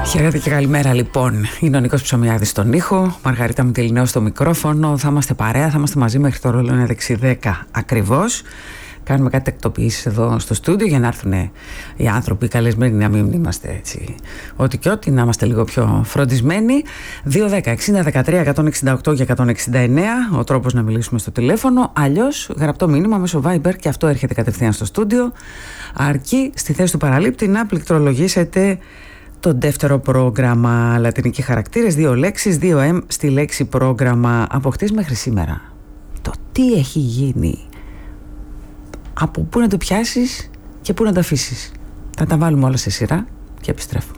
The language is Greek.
Χαίρετε και καλημέρα λοιπόν. Είναι ο Νίκος Ψωμιάδης στον ήχο, Μαργαρίτα Μητυλινέου στο μικρόφωνο. Θα είμαστε παρέα, θα είμαστε μαζί μέχρι το ρόλο είναι δεξί 10 ακριβώς. Κάνουμε κάτι τακτοποιήσεις εδώ στο στούντιο για να έρθουν οι άνθρωποι καλεσμένοι, να μην είμαστε έτσι ό,τι και ό,τι, να είμαστε λίγο πιο φροντισμένοι. 2-10-60-13-168 και 169 ο τρόπος να μιλήσουμε στο τηλέφωνο. Αλλιώς γραπτό μήνυμα μέσω Viber, και αυτό έρχεται κατευθείαν στο στούντιο. Αρκεί στη θέση του παραλήπτη να πληκτρολογήσετε το δεύτερο πρόγραμμα. Λατινικοί χαρακτήρες, 2 λέξεις, 2M στη λέξη πρόγραμμα. Από χτες μέχρι σήμερα, το τι έχει γίνει, από πού να το πιάσεις και πού να το αφήσεις, θα τα βάλουμε όλα σε σειρά και επιστρέφω.